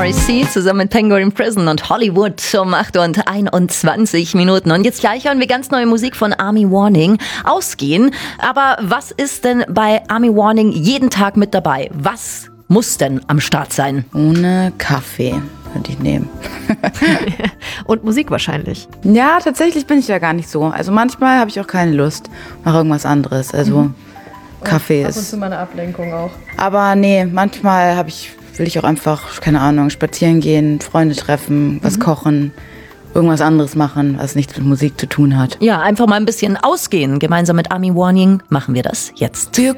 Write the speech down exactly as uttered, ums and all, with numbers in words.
Morrissey zusammen mit Penguin Prison und Hollywood um acht Uhr und einundzwanzig Minuten. Und jetzt gleich hören wir ganz neue Musik von Army Warning. Ausgehen. Aber was ist denn bei Army Warning jeden Tag mit dabei? Was muss denn am Start sein? Ohne Kaffee würde ich nehmen. Und Musik wahrscheinlich. Ja, tatsächlich bin ich da gar nicht so. Also manchmal habe ich auch keine Lust, mache irgendwas anderes. Also mhm. Kaffee ist... Ab und zu mal eine Ablenkung auch. Aber nee, manchmal habe ich, will ich auch einfach, keine Ahnung, spazieren gehen, Freunde treffen, was mhm. kochen, irgendwas anderes machen, was nichts mit Musik zu tun hat. Ja, einfach mal ein bisschen ausgehen. Gemeinsam mit Army Warning machen wir das jetzt. Wir